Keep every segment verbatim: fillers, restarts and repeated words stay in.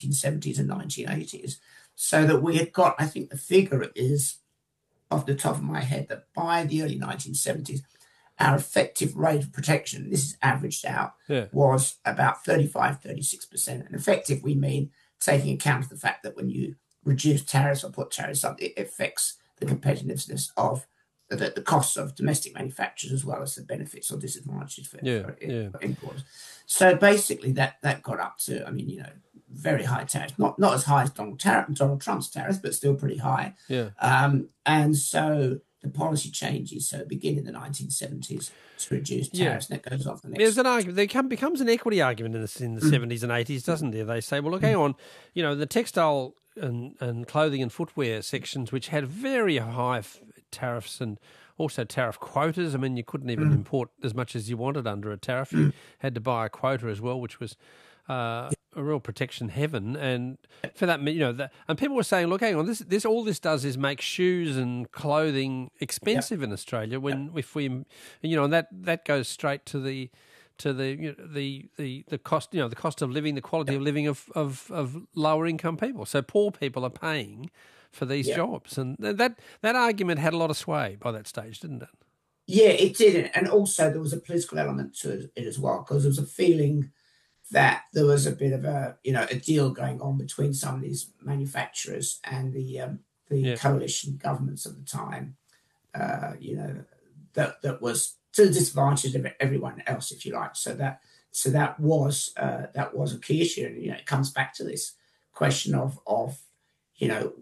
nineteen seventies and nineteen eighties. So that we had got, I think the figure is off the top of my head, that by the early nineteen seventies, our effective rate of protection, this is averaged out, yeah. was about thirty-five, thirty-six percent. And effective, we mean taking account of the fact that when you reduce tariffs or put tariffs up, it affects the competitiveness of the, the costs of domestic manufacturers as well as the benefits or disadvantages for, yeah, for yeah. importers. So basically that, that got up to, I mean, you know, very high tariffs, not not as high as Donald, Tar- Donald Trump's tariffs, but still pretty high. Yeah. Um, and so the policy changes, so begin in the nineteen seventies to reduce tariffs, yeah. and that goes off the next. There's an argument. There come, becomes an equity argument in the, in the mm. seventies and eighties, doesn't there? They say, well, look, hang on, you know, the textile and, and clothing and footwear sections, which had very high f- tariffs and also tariff quotas. I mean, you couldn't even mm. import as much as you wanted under a tariff. You mm. had to buy a quota as well, which was uh, a real protection heaven. And for that, you know, that, and people were saying, look, hang on, this, this, all this does is make shoes and clothing expensive yep. in Australia. When yep. if we, you know, and that, that goes straight to the to the you know, the the the cost, you know, the cost of living, the quality yep. of living of, of of lower income people. So poor people are paying for these yep. jobs, and that that argument had a lot of sway by that stage, didn't it? Yeah, it did, and also there was a political element to it as well, because there was a feeling that there was a bit of a, you know, a deal going on between some of these manufacturers and the um, the yeah. coalition governments at the time, uh, you know, that that was to the disadvantage of everyone else, if you like. So that so that was uh, that was a key issue, and you know, it comes back to this question of of you know,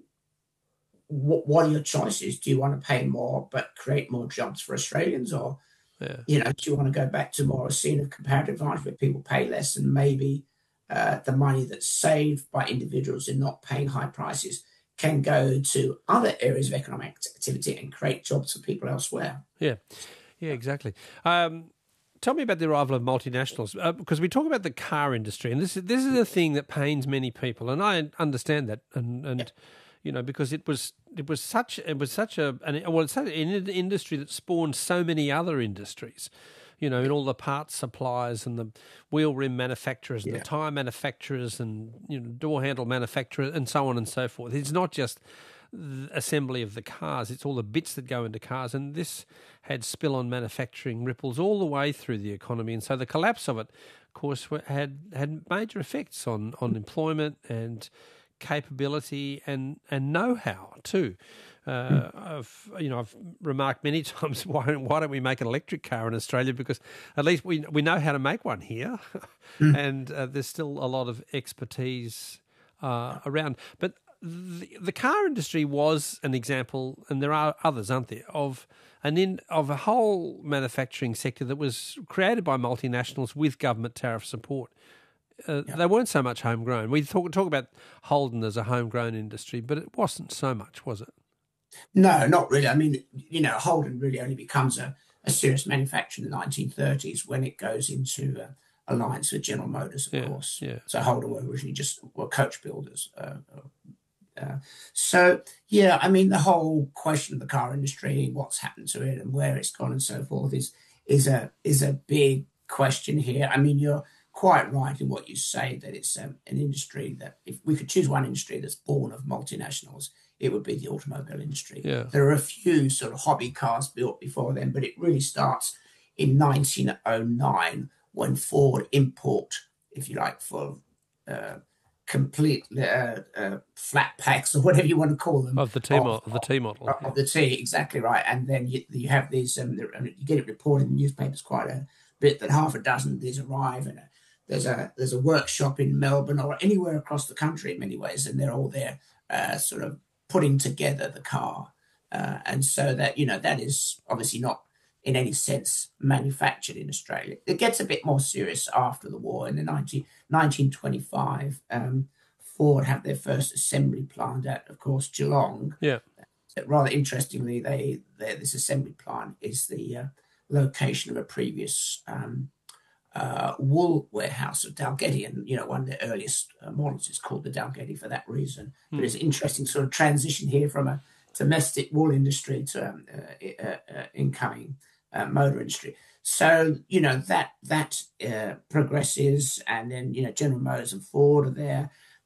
what what are your choices? Do you want to pay more but create more jobs for Australians, or Yeah. you know, do you want to go back to more a scene of comparative advantage where people pay less and maybe uh, the money that's saved by individuals in not paying high prices can go to other areas of economic activity and create jobs for people elsewhere? Yeah, yeah, exactly. Um, tell me about the arrival of multinationals, uh, because we talk about the car industry, and this is, this is a thing that pains many people, and I understand that, and and. Yeah. You know, because it was it was such it was such a an, well, it's such an industry that spawned so many other industries. You know, in all the parts suppliers and the wheel rim manufacturers and yeah. the tyre manufacturers and you know door handle manufacturers and so on and so forth. It's not just the assembly of the cars; it's all the bits that go into cars. And this had spill-on manufacturing ripples all the way through the economy. And so the collapse of it, of course, had had major effects on on employment and capability and, and know-how too. Uh, mm. I've you know I've remarked many times why why don't we make an electric car in Australia, because at least we we know how to make one here, mm. and uh, there's still a lot of expertise uh, around. But the, the car industry was an example, and there are others, aren't there, of an in of a whole manufacturing sector that was created by multinationals with government tariff support. Uh, yeah. They weren't so much homegrown. We talk talk about Holden as a homegrown industry, but it wasn't so much, was it? No, not really. I mean, you know, Holden really only becomes a, a serious manufacturer in the nineteen thirties when it goes into uh, alliance with General Motors, of yeah, course. Yeah. So Holden were originally just were coach builders. Uh, uh, so, yeah, I mean, the whole question of the car industry, what's happened to it and where it's gone and so forth is is a is a big question here. I mean, you're quite right in what you say, that it's um, an industry that if we could choose one industry that's born of multinationals, it would be the automobile industry. Yeah. There are a few sort of hobby cars built before then, but it really starts in nineteen oh nine when Ford import, if you like, for uh, complete uh, uh, flat packs or whatever you want to call them. Of the T model. Of the T model. Of, of the T, exactly right. And then you, you have these, um, you get it reported in newspapers quite a bit that half a dozen of these arrive, and a, There's a there's a workshop in Melbourne or anywhere across the country in many ways, and they're all there uh, sort of putting together the car. Uh, and so that, you know, that is obviously not in any sense manufactured in Australia. It gets a bit more serious after the war. In the nineteen twenty-five, um, Ford have their first assembly plant at, of course, Geelong. Yeah. Rather interestingly, they, they this assembly plant is the uh, location of a previous um Uh, wool warehouse of Dalgety, and you know one of the earliest uh, models is called the Dalgety for that reason. Mm. But it's an interesting sort of transition here from a domestic wool industry to um, uh, uh, uh, incoming uh, motor industry. So you know that that uh, progresses, and then you know General Motors and Ford are there.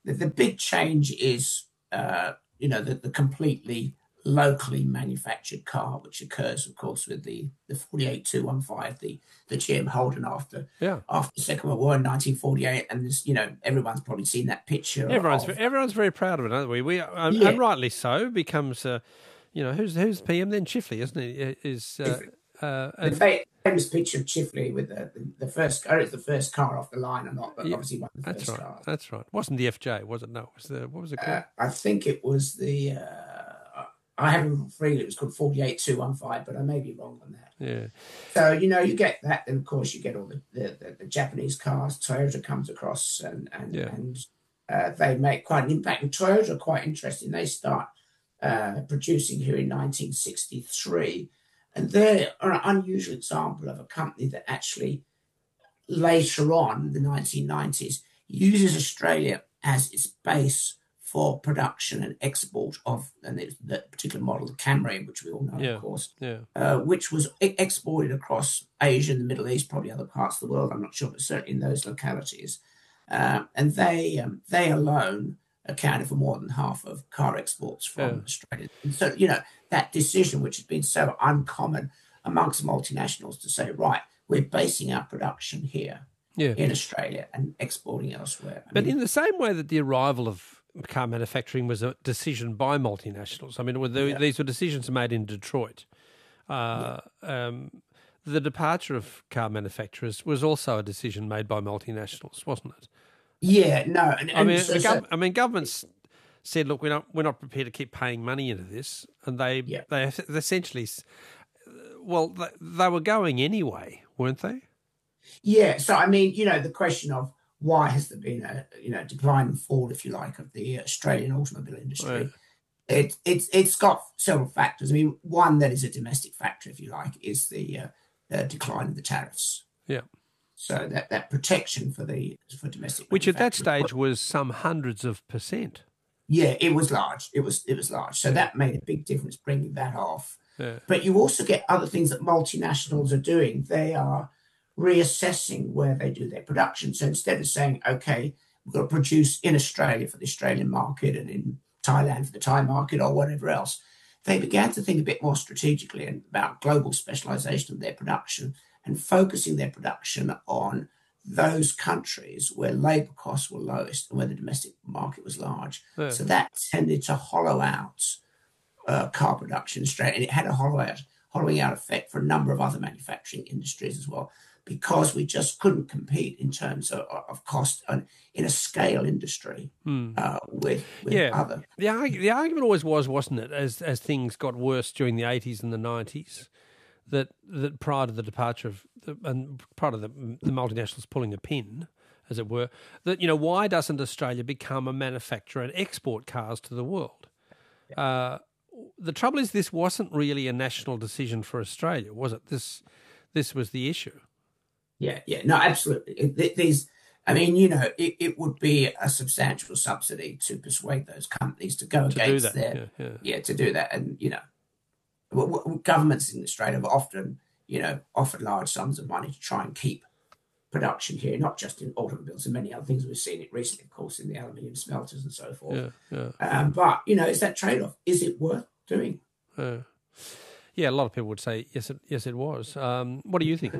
the, the big change is, uh, you know, the, the completely locally manufactured car, which occurs, of course, with the, the forty-eight two fifteen, the, the G M Holden after Yeah. after the Second World War in nineteen forty-eight. And, this, you know, everyone's probably seen that picture. Everyone's of, everyone's very proud of it, aren't we? We um, Yeah. and rightly so. Becomes, uh, you know, who's who's P M then? Chifley, isn't he? Is uh, uh, the and, fa- famous picture of Chifley with the, the, the first car. It's the first car off the line or not, but Yeah, obviously one of the that's first right. cars. That's right. Wasn't the F J? Was it? No. It was the what was it called? Uh, I think it was the. Uh, I haven't freely. It was called forty-eight two fifteen, but I may be wrong on that. Yeah. So you know, you get that, and of course, you get all the the, the, the Japanese cars. Toyota comes across, and and Yeah. and uh, they make quite an impact. And Toyota are quite interesting. They start uh, producing here in nineteen sixty-three, and they're an unusual example of a company that actually later on in the nineteen nineties uses Australia as its base for production and export of, and it's the particular model, the Camry, which we all know, Yeah. of course, Yeah. uh, which was e- exported across Asia and the Middle East, probably other parts of the world, I'm not sure, but certainly in those localities. Uh, and they um, they alone accounted for more than half of car exports from Yeah. Australia. And so, you know, that decision, which has been so uncommon amongst multinationals to say, right, we're basing our production here Yeah. in Australia and exporting elsewhere. I But mean, in the same way that the arrival of car manufacturing was a decision by multinationals, I mean, were there, Yeah. these were decisions made in Detroit. Uh, um, the departure of car manufacturers was also a decision made by multinationals, wasn't it? yeah, no. And, I and mean, so- the so- gov- I mean, governments said, "Look, we're not we're not prepared to keep paying money into this," and they Yeah. they essentially, well, they, they were going anyway, weren't they? yeah, so I mean, you know, the question of why has there been a you know decline and fall, if you like, of the Australian automobile industry? Right. It, it's it's got several factors. I mean, one that is a domestic factor, if you like, is the, uh, the decline of the tariffs. Yeah. So that, that protection for the for domestic, Which at that manufacturers- stage was some hundreds of percent. yeah, it was large. It was it was large. So that made a big difference bringing that off. Yeah. But you also get other things that multinationals are doing. They are reassessing where they do their production. So instead of saying, okay, we've got to produce in Australia for the Australian market and in Thailand for the Thai market or whatever else, they began to think a bit more strategically about global specialization of their production and focusing their production on those countries where labor costs were lowest and where the domestic market was large. Yeah. So that tended to hollow out uh, car production straight, and it had a hollow out, hollowing out effect for a number of other manufacturing industries as well, because we just couldn't compete in terms of, of cost and in a scale industry uh, with, with Yeah. other. The, arg- the argument always was, wasn't it, as as things got worse during the eighties and the nineties, that that prior to the departure of the, and prior to the, the multinationals pulling a pin, as it were, that you know why doesn't Australia become a manufacturer and export cars to the world? Uh, the trouble is, this wasn't really a national decision for Australia, was it? This this was the issue. Yeah, yeah, no, absolutely. It, it- these, I mean, you know, it, it would be a substantial subsidy to persuade those companies to go To do against that, their, yeah, yeah. yeah, to do that, and you know, w- w- governments in Australia have often, you know, offered large sums of money to try and keep production here, not just in automobiles and many other things. We've seen it recently, of course, in the aluminium smelters and so forth. Yeah, yeah. Um, but you know, is that trade-off? Is it worth doing? Uh, yeah, a lot of people would say yes, it yes it was. Um, what do you think?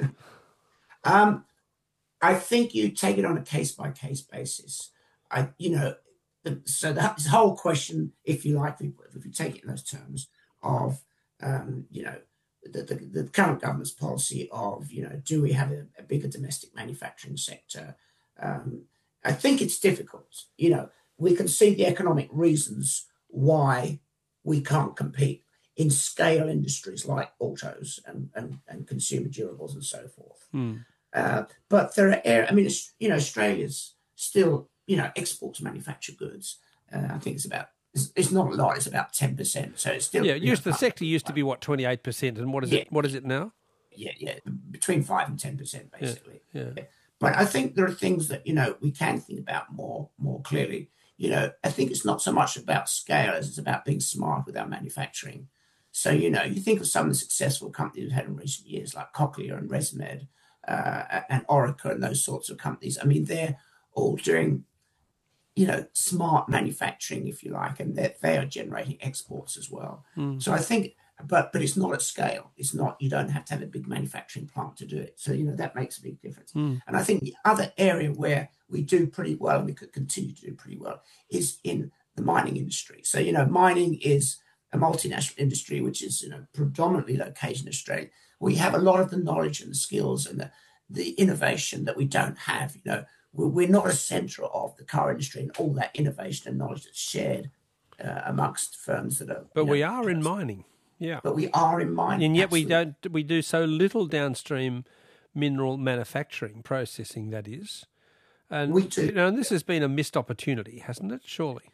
Um, I think you take it on a case by case basis. I, you know, the, so that this whole question, if you like, if you, if you take it in those terms of, um, you know, the, the, the current government's policy of, you know, do we have a, a bigger domestic manufacturing sector? Um, I think it's difficult. You know, we can see the economic reasons why we can't compete in scale industries like autos and, and, and consumer durables and so forth. Hmm. Uh, but there are, air- I mean, it's, you know, Australia's still, you know, exports manufactured goods. Uh, I think it's about, it's, it's not a lot, it's about ten percent. So it's still, Yeah, you used know, the sector used to be what twenty eight percent, and what is Yeah. it? What is it now? yeah, yeah, between five and ten percent, basically. Yeah, But I think there are things that, you know, we can think about more, more clearly. You know, I think it's not so much about scale as it's about being smart with our manufacturing. So, you know, you think of some of the successful companies we've had in recent years, like Cochlear and ResMed uh, and Orica and those sorts of companies. I mean, they're all doing you know, smart manufacturing, if you like, and that they are generating exports as well. Mm. So I think, but but it's not at scale. It's not, you don't have to have a big manufacturing plant to do it. So, you know, that makes a big difference. Mm. And I think the other area where we do pretty well, and we could continue to do pretty well, is in the mining industry. So, you know, mining is a multinational industry, which is, you know, predominantly located in Australia. We have a lot of the knowledge and the skills and the, the innovation that we don't have. You know, we're, we're not a centre of the car industry and all that innovation and knowledge that's shared uh, amongst firms that are. But we know, are in mining, yeah. But we are in mining, and yet absolutely. we don't. We do so little downstream mineral manufacturing, processing, that is. And we do. You know, and this has been a missed opportunity, hasn't it? Surely.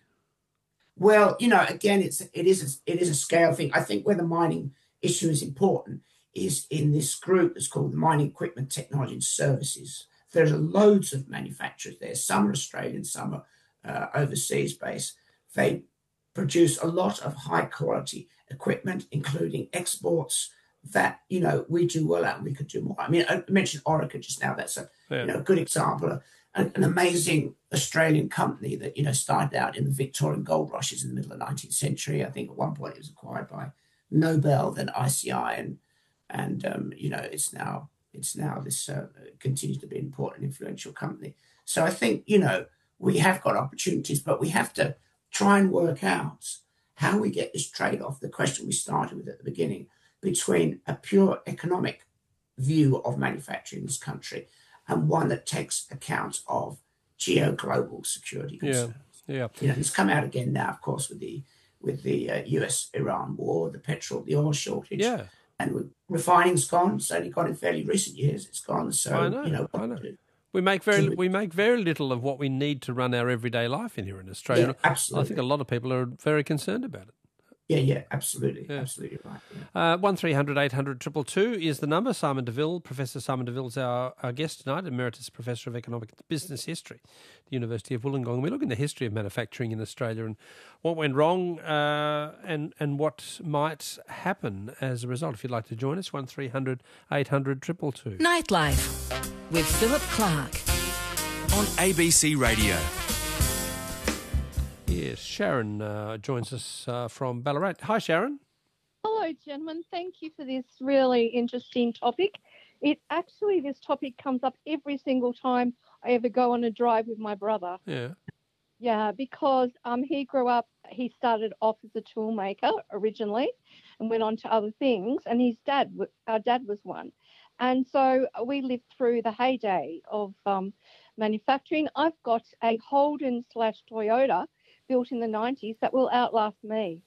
Well, you know, again, it's it is a, it is a scale thing. I think where the mining issue is important is in this group that's called the Mining Equipment Technology and Services. There's loads of manufacturers there. Some are Australian, some are uh, overseas based. They produce a lot of high quality equipment, including exports that, you know, we do well at and we could do more. I mean, I mentioned Orica just now. That's a yeah. you know, good example. An, an amazing Australian company that, you know, started out in the Victorian gold rushes in the middle of the nineteenth century. I think at one point it was acquired by Nobel, then I C I, and and um, you know, it's now it's now this uh, continues to be an important, influential company. So I think, you know, we have got opportunities, but we have to try and work out how we get this trade-off, the question we started with at the beginning, between a pure economic view of manufacturing in this country and one that takes account of geo-global security concerns. Yeah, yeah. You know, it's come out again now, of course, with the with the uh, U S Iran war, the petrol, the oil shortage. Yeah. And refining's gone. It's only gone in fairly recent years. It's gone. So, I know, you know, I know. We make very we make very little of what we need to run our everyday life in here in Australia. Yeah, absolutely. I think a lot of people are very concerned about it. Yeah, yeah, absolutely, yeah. absolutely right. Yeah. Uh, one three hundred eight hundred two two two is the number. Simon Deville, Professor Simon Deville is our, our guest tonight, Emeritus Professor of Economic Business History at the University of Wollongong. We look in the history of manufacturing in Australia and what went wrong uh, and and what might happen as a result. If you'd like to join us, one three hundred eight hundred two two two. Nightlife with Philip Clark on A B C Radio. Yes, Sharon uh, joins us uh, from Ballarat. Hi, Sharon. Hello, gentlemen. Thank you for this really interesting topic. It actually, this topic comes up every single time I ever go on a drive with my brother. Yeah. Yeah, because um, he grew up, he started off as a tool maker originally and went on to other things, and his dad, our dad was one. And so we lived through the heyday of um, manufacturing. I've got a Holden slash Toyota built in the nineties that will outlast me.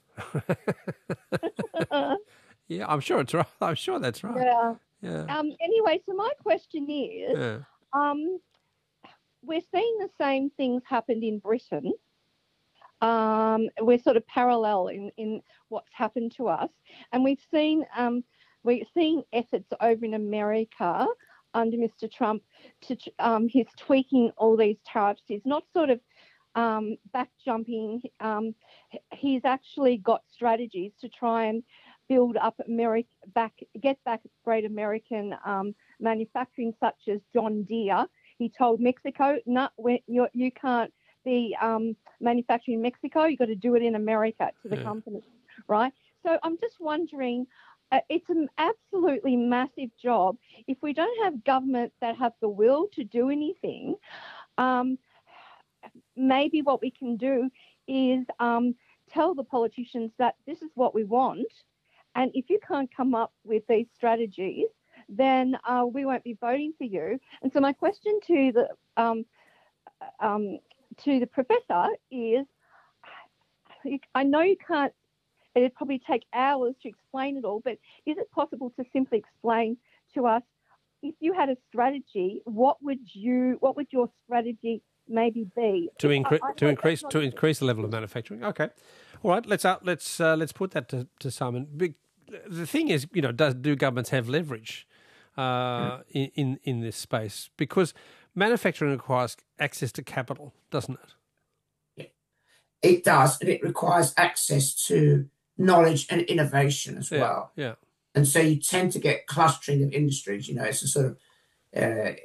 Yeah, I'm sure it's right. I'm sure that's right. Yeah. Yeah. Um, anyway, so my question is, Yeah. um, we're seeing the same things happened in Britain. Um, we're sort of parallel in, in what's happened to us. And we've seen um, we're seeing efforts over in America under Mister Trump to um, he's tweaking all these tariffs. He's not sort of um, back jumping. Um, he's actually got strategies to try and build up America back, get back great American um, manufacturing, such as John Deere. He told Mexico, no, you you can't be um, manufacturing in Mexico. You've got to do it in America to the Yeah. company, right? So I'm just wondering, uh, it's an absolutely massive job. If we don't have government that have the will to do anything, um, maybe what we can do is um, tell the politicians that this is what we want. And if you can't come up with these strategies, then uh, we won't be voting for you. And so my question to the um, um, to the professor is, I know you can't, it'd probably take hours to explain it all, but is it possible to simply explain to us, if you had a strategy, what would you, what would your strategy maybe be to increase I, I to increase not... to increase the level of manufacturing? Okay, all right. Let's uh, let's uh, let's put that to, to Simon. Big, the thing is, you know, does do governments have leverage uh, in, in in this space? Because manufacturing requires access to capital, doesn't it? It does, and it requires access to knowledge and innovation as Yeah, well. yeah. And so you tend to get clustering of industries. You know, it's a sort of, uh,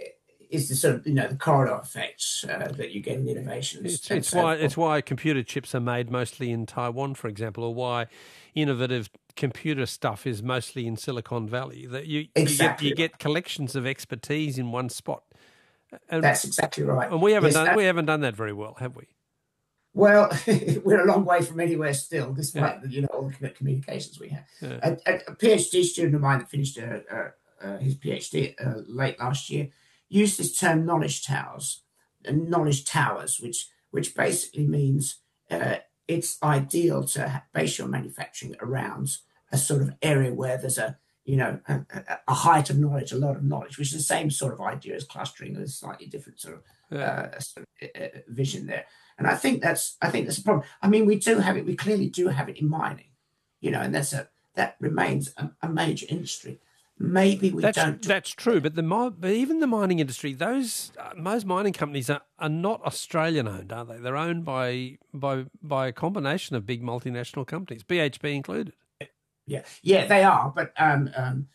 is the sort of, you know, the corridor effects uh, that you get in innovations. It's, it's why it's why computer chips are made mostly in Taiwan, for example, or why innovative computer stuff is mostly in Silicon Valley. That you exactly you get, you get collections of expertise in one spot. And, That's exactly right. And we haven't yes, done that, we haven't done that very well, have we? Well, we're a long way from anywhere still, despite yeah. you know all the communications we have. Yeah. A, a, a PhD student of mine that finished a, a, a, his PhD uh, late last year used this term knowledge towers, and knowledge towers, which which basically means uh, it's ideal to base your manufacturing around a sort of area where there's a you know a, a height of knowledge, a lot of knowledge, which is the same sort of idea as clustering. There's slightly different sort of, yeah. uh, sort of uh, vision there. And I think that's I think that's a problem. I mean, we do have it. We clearly do have it in mining, you know, and that's a that remains a, a major industry. Maybe we that's, don't. That's true, but the but even the mining industry, those uh, most mining companies are, are not Australian owned, are they? They're owned by by by a combination of big multinational companies, B H P included. Yeah, yeah, they are, but um, um,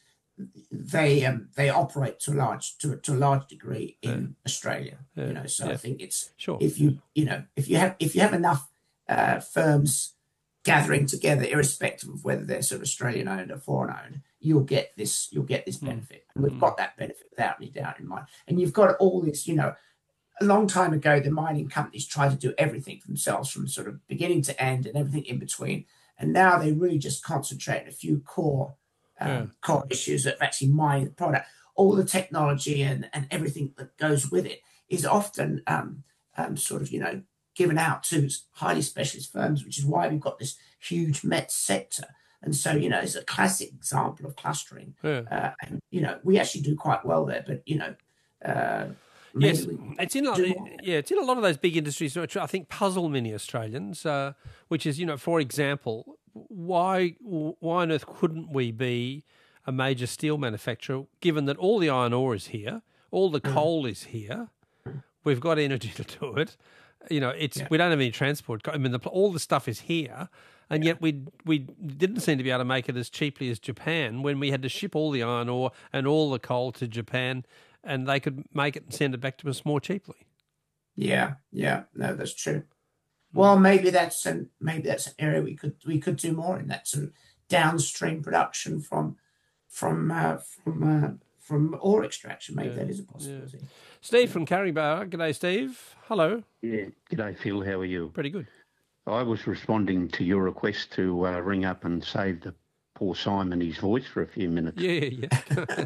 they um, they operate to a large to, to a large degree in yeah. Australia. Yeah. You know, so yeah. I think it's sure. if you you know if you have if you have enough uh, firms gathering together, irrespective of whether they're sort of Australian owned or foreign owned, you'll get this you'll get this benefit. Mm. And we've mm. got that benefit without any doubt in mind. And you've got all this, you know, a long time ago, the mining companies tried to do everything for themselves from sort of beginning to end and everything in between. And now they really just concentrate on a few core um, yeah. core issues that actually mine the product. All the technology and, and everything that goes with it is often um, um, sort of, you know, given out to highly specialist firms, which is why we've got this huge met sector. And so, you know, it's a classic example of clustering. Yeah. Uh, and, you know, we actually do quite well there, but, you know, uh, yes, it's in a, yeah, it's in a lot of those big industries which I think puzzle many Australians, uh, which is, you know, for example, why why on earth couldn't we be a major steel manufacturer, given that all the iron ore is here, all the mm. coal is here, we've got energy to do it. You know, it's yeah. we don't have any transport. I mean, the, all the stuff is here, and yet we we didn't seem to be able to make it as cheaply as Japan when we had to ship all the iron ore and all the coal to Japan, and they could make it and send it back to us more cheaply. Yeah, yeah, no, that's true. Well, maybe that's an maybe that's an area we could we could do more in, that sort of downstream production from from uh, from uh, from ore extraction. Maybe yeah, that is a possibility. Yeah. Steve from Carriebar. G'day, Steve. Hello. Yeah. G'day, Phil. How are you? Pretty good. I was responding to your request to uh, ring up and save the poor Simon his voice for a few minutes. Yeah, yeah.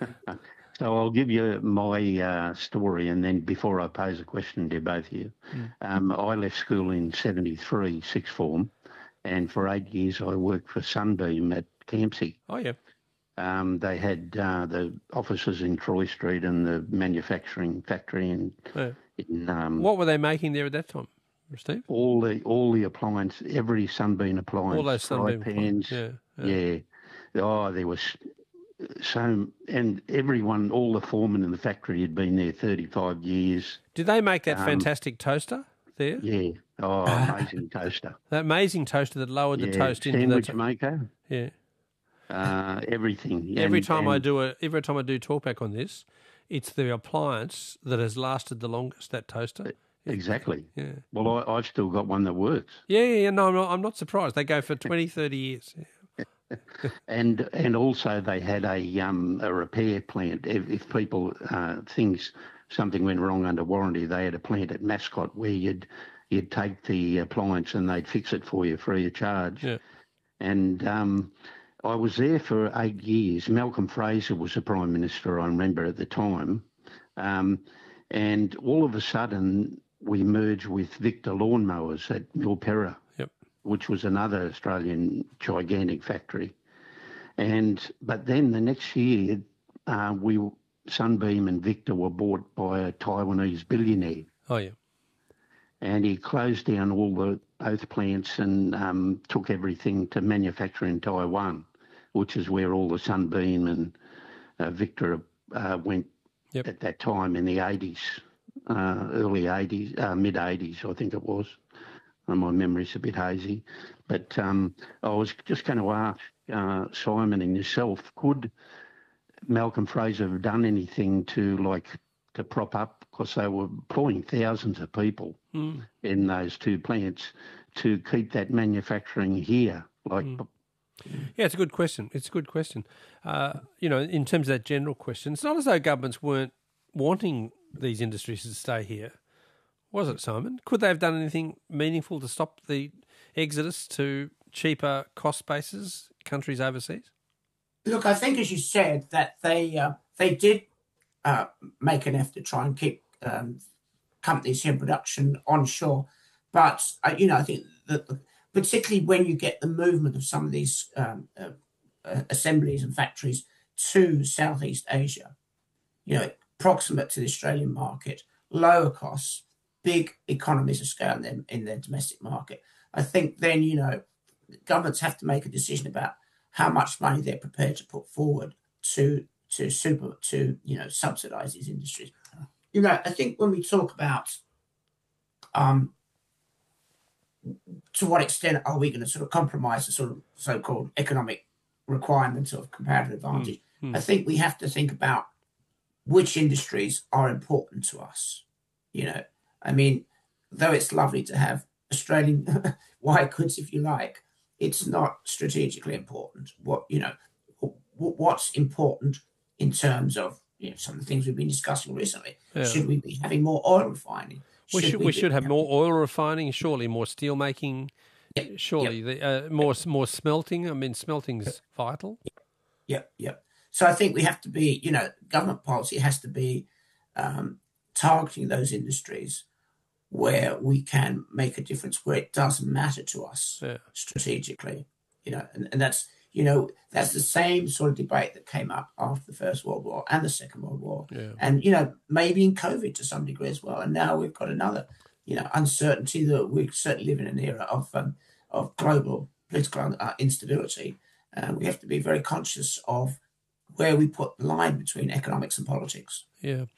So I'll give you my uh, story, and then before I pose a question to both of you, mm. um, I left school in seventy-three, sixth form, and for eight years I worked for Sunbeam at Campsie. Oh, yeah. Um, they had uh, the offices in Troy Street and the manufacturing factory in... Yeah. in um, what were they making there at that time, Steve? All the all the appliance, every Sunbeam appliance. All those Sunbeam pans. Yeah, yeah. yeah. Oh, there was... So, and everyone, all the foremen in the factory had been there thirty-five years. Did they make that um, fantastic toaster there? Yeah. Oh, amazing toaster. That amazing toaster that lowered yeah, the toast into the... Sandwich maker. Yeah. Uh, everything. Every and, time and, I do a, every time I do talkback on this, it's the appliance that has lasted the longest, that toaster. Exactly. Yeah. Well, I, I've still got one that works. Yeah, yeah, yeah. No, I'm not, I'm not surprised. They go for twenty, thirty years. Yeah. and and also they had a um a repair plant. If, if people uh, things something went wrong under warranty, they had a plant at Mascot where you'd you'd take the appliance and they'd fix it for you free of charge. Yeah. And um, I was there for eight years. Malcolm Fraser was the Prime Minister, I remember at the time, um, and all of a sudden we merged with Victor Lawnmowers at Milperra. Yep. Which was another Australian gigantic factory. And but then the next year, uh, we Sunbeam and Victor were bought by a Taiwanese billionaire. Oh, yeah. And he closed down all the both plants and um, took everything to manufacture in Taiwan, which is where all the Sunbeam and uh, Victor uh, went yep. at that time in the eighties, uh, early eighties, uh, mid-eighties, I think it was. My memory's a bit hazy, but um, I was just going to ask uh, Simon and yourself, could Malcolm Fraser have done anything to like to prop up, because they were employing thousands of people mm. in those two plants to keep that manufacturing here. Like, mm. Yeah, it's a good question. It's a good question. Uh, you know, in terms of that general question, it's not as though governments weren't wanting these industries to stay here, was it, Simon? Could they have done anything meaningful to stop the exodus to cheaper cost bases, countries overseas? Look, I think, as you said, that they uh, they did uh, make an effort to try and keep um, companies here in production onshore. But, uh, you know, I think that particularly when you get the movement of some of these um, uh, uh, assemblies and factories to Southeast Asia, you know, proximate to the Australian market, lower costs, big economies of scale in their, in their domestic market, I think then, you know, governments have to make a decision about how much money they're prepared to put forward to to super to you know subsidise these industries. You know, I think when we talk about um, to what extent are we going to sort of compromise the sort of so-called economic requirements of comparative advantage, mm, mm. I think we have to think about which industries are important to us. You know, I mean, though it's lovely to have Australian white goods, if you like, it's not strategically important. What you know, what's important in terms of you know some of the things we've been discussing recently. Yeah. Should we be having more oil refining? We should, should we, we should have having... more oil refining. Surely more steel making. Yep. Surely yep. the, uh, more more smelting. I mean, smelting's yep. vital. Yep, yep. So I think we have to be. You know, government policy has to be um, targeting those industries where we can make a difference, where it does matter to us yeah. strategically, you know, and, and that's, you know, that's the same sort of debate that came up after the First World War and the Second World War. Yeah. And, you know, maybe in COVID to some degree as well. And now we've got another, you know, uncertainty that we certainly live in an era of, um, of global political uh, instability. And uh, we have to be very conscious of where we put the line between economics and politics. Yeah.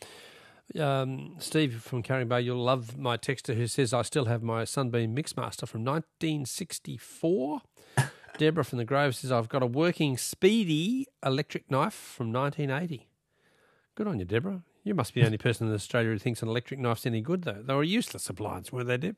Um, Steve from Carring Bay, you'll love my texter who says, I still have my Sunbeam Mixmaster from nineteen sixty-four. Deborah from the Grove says, I've got a working Speedy electric knife from nineteen eighty. Good on you, Deborah. You must be the only person in Australia who thinks an electric knife's any good, though. They were a useless appliance, weren't they, Deb?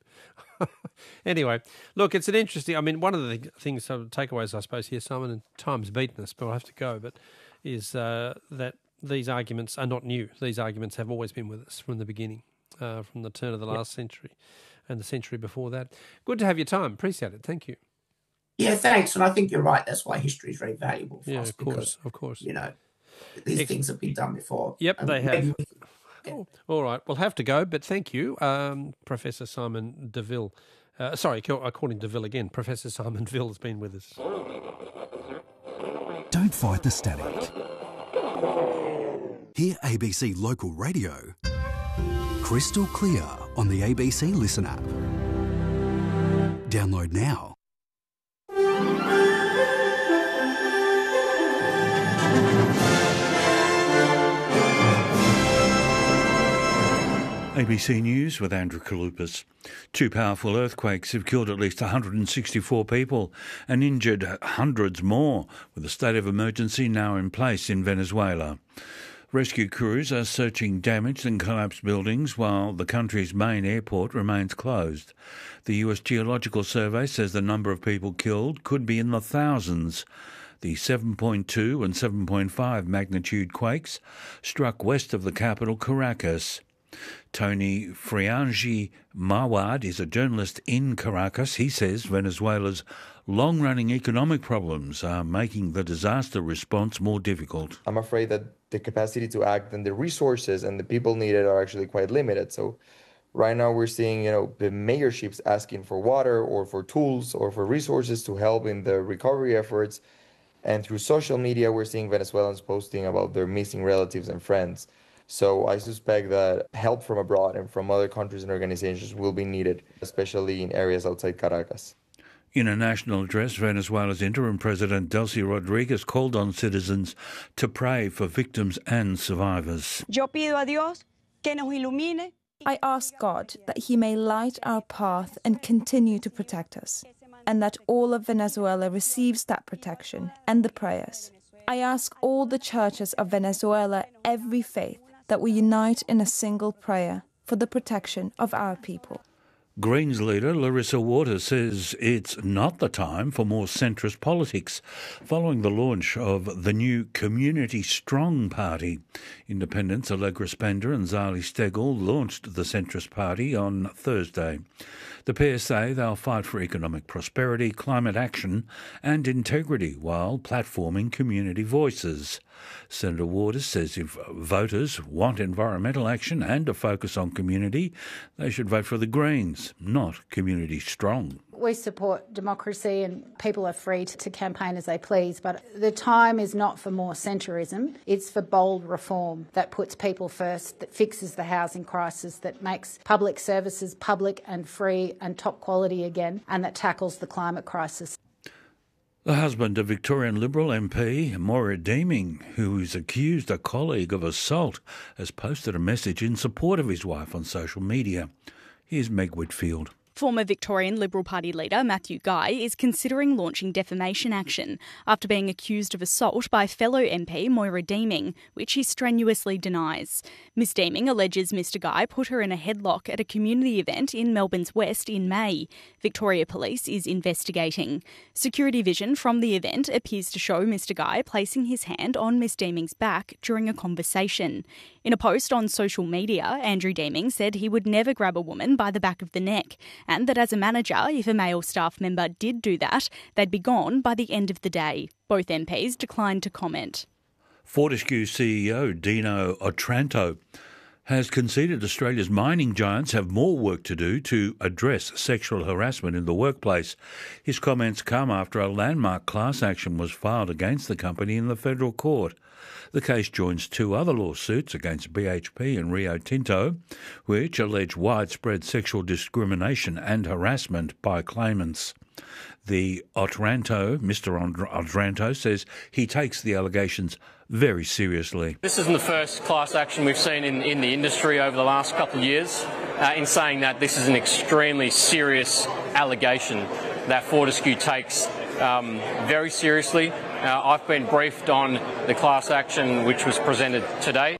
Anyway, look, it's an interesting... I mean, one of the things, so takeaways, I suppose, here, Simon, and time's beaten us, but I'll have to go, but is uh, that... these arguments are not new. These arguments have always been with us from the beginning, uh, from the turn of the last yep. century and the century before that. Good to have your time. Appreciate it. Thank you. Yeah, thanks. And I think you're right. That's why history is very valuable for yeah, us. Of course, because, of course. You know, these Ex- things have been done before. Yep, and they have. We, yeah. oh, all right. We'll have to go, but thank you, um, Professor Simon DeVille. Uh, sorry, according to Ville again, Professor Simon Ville has been with us. Don't fight the static. Hear A B C Local Radio crystal clear on the A B C Listen app. Download now. A B C News with Andrew Kalupas. Two powerful earthquakes have killed at least one hundred sixty-four people and injured hundreds more, with a state of emergency now in place in Venezuela. Rescue crews are searching damaged and collapsed buildings while the country's main airport remains closed. The U S Geological Survey says the number of people killed could be in the thousands. The seven point two and seven point five magnitude quakes struck west of the capital, Caracas. Tony Friangi Mawad is a journalist in Caracas. He says Venezuela's long-running economic problems are making the disaster response more difficult. I'm afraid that the capacity to act and the resources and the people needed are actually quite limited. So right now we're seeing, you know, the mayorships asking for water or for tools or for resources to help in the recovery efforts. And through social media, we're seeing Venezuelans posting about their missing relatives and friends. So I suspect that help from abroad and from other countries and organizations will be needed, especially in areas outside Caracas. In a national address, Venezuela's interim president Delcy Rodriguez called on citizens to pray for victims and survivors. Yo pido a Dios que nos ilumine. I ask God that He may light our path and continue to protect us, and that all of Venezuela receives that protection and the prayers. I ask all the churches of Venezuela, every faith, that we unite in a single prayer for the protection of our people. Greens leader Larissa Waters says it's not the time for more centrist politics following the launch of the new Community Strong Party. Independents Allegra Spender and Zali Steggall launched the centrist party on Thursday. The pair say they'll fight for economic prosperity, climate action and integrity while platforming community voices. Senator Waters says if voters want environmental action and a focus on community, they should vote for the Greens, not Community Strong. We support democracy and people are free to campaign as they please, but the time is not for more centrism. It's for bold reform that puts people first, that fixes the housing crisis, that makes public services public and free and top quality again, and that tackles the climate crisis. The husband of Victorian Liberal M P Moira Deeming, who is accused a colleague of assault, has posted a message in support of his wife on social media. Here's Meg Whitfield. Former Victorian Liberal Party leader Matthew Guy is considering launching defamation action after being accused of assault by fellow M P Moira Deeming, which he strenuously denies. Miss Deeming alleges Mr Guy put her in a headlock at a community event in Melbourne's West in May. Victoria Police is investigating. Security vision from the event appears to show Mr Guy placing his hand on Miss Deeming's back during a conversation. In a post on social media, Andrew Deeming said he would never grab a woman by the back of the neck, and that as a manager, if a male staff member did do that, they'd be gone by the end of the day. Both M Ps declined to comment. Fortescue C E O Dino Otranto has conceded Australia's mining giants have more work to do to address sexual harassment in the workplace. His comments come after a landmark class action was filed against the company in the federal court. The case joins two other lawsuits against B H P and Rio Tinto, which allege widespread sexual discrimination and harassment by claimants. The Otranto, Mister Otranto, says he takes the allegations very seriously. This isn't the first class action we've seen in, in the industry over the last couple of years, uh, in saying that this is an extremely serious allegation that Fortescue takes um, very seriously. Uh, I've been briefed on the class action which was presented today.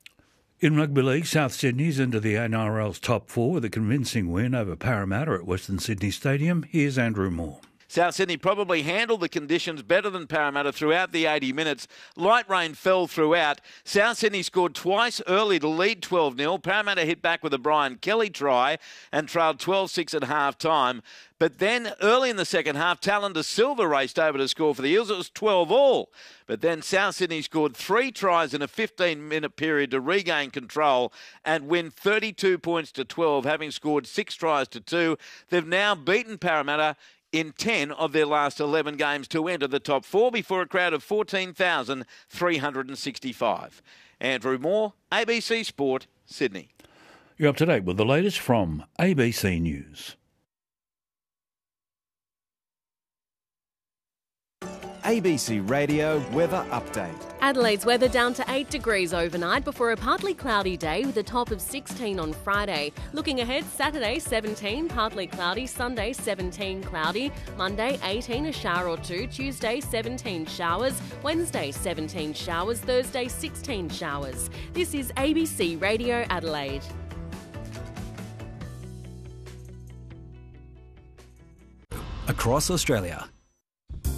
In rugby league, South Sydney's into the N R L's top four with a convincing win over Parramatta at Western Sydney Stadium. Here's Andrew Moore. South Sydney probably handled the conditions better than Parramatta throughout the eighty minutes. Light rain fell throughout. South Sydney scored twice early to lead twelve nil. Parramatta hit back with a Brian Kelly try and trailed twelve six at half-time. But then early in the second half, Talon Silva raced over to score for the Eels. It was twelve all. But then South Sydney scored three tries in a fifteen-minute period to regain control and win thirty-two points to twelve, having scored six tries to two. They've now beaten Parramatta in ten of their last eleven games to enter the top four before a crowd of fourteen thousand three hundred sixty-five. Andrew Moore, A B C Sport, Sydney. You're up to date with the latest from A B C News. A B C Radio Weather Update. Adelaide's weather down to eight degrees overnight before a partly cloudy day with a top of sixteen on Friday. Looking ahead, Saturday seventeen, partly cloudy, Sunday seventeen, cloudy, Monday eighteen, a shower or two, Tuesday seventeen showers, Wednesday seventeen showers, Thursday sixteen showers. This is A B C Radio Adelaide. Across Australia,